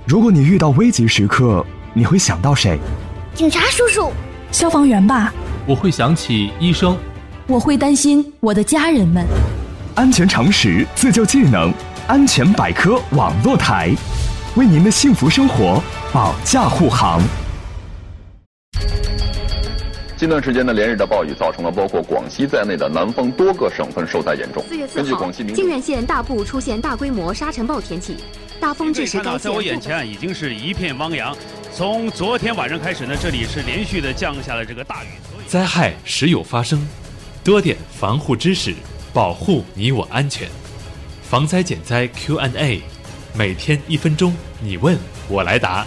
如果你遇到危急时刻，你会想到谁？ 警察叔叔。 消防员吧。 我会想起医生。 我会担心我的家人们。 安全常识，自救技能，安全百科网络台，为您的幸福生活保驾护航。 近段时间的连日的暴雨造成了包括广西在内的南方多个省份受灾严重。 4月4号，靖远县大部出现大规模沙尘暴天气，大风致使该县。 在我眼前已经是一片汪洋。从昨天晚上开始呢，这里是连续的降下了这个大雨。 灾害时有发生，多点防护知识，保护你我安全。防灾减灾 Q&A， 每天1分钟，你问我来答。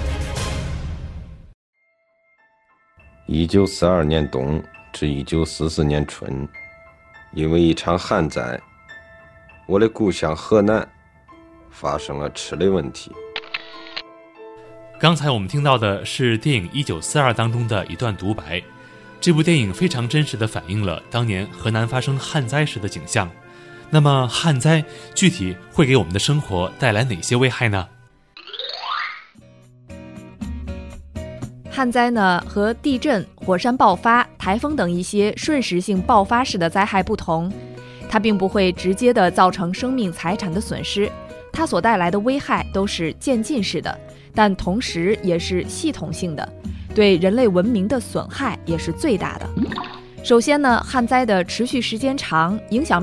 1942年冬至1944年春，因为一场旱灾，我的故乡河南发生了吃的问题。 刚才我们听到的是电影《1942》当中的一段独白。这部电影非常真实地反映了当年河南发生旱灾时的景象。那么旱灾具体会给我们的生活带来哪些危害呢？ 旱灾呢，和地震、火山爆发、台风等一些瞬时性爆发式的灾害不同，它并不会直接的造成生命财产的损失，它所带来的危害都是渐进式的，但同时也是系统性的，对人类文明的损害也是最大的。首先呢，旱灾的持续时间长，影响